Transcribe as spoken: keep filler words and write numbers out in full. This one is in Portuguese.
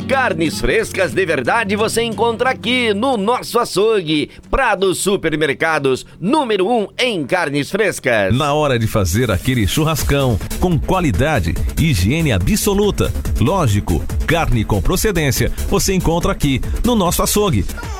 Carnes frescas de verdade você encontra aqui no nosso açougue. Prado Supermercados, número um em carnes frescas. Na hora de fazer aquele churrascão, com qualidade, higiene absoluta, lógico, carne com procedência, você encontra aqui no nosso açougue.